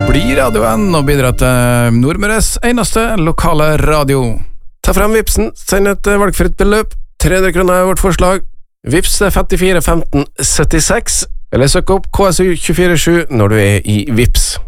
Bli radioen og bidra til Nordmøres eneste lokale radio. Ta frem Vipsen, send et valgfritt beløp. 300 kroner er vårt forslag. Vips 54 15 76, eller søk opp KSU 247 når du er i Vips.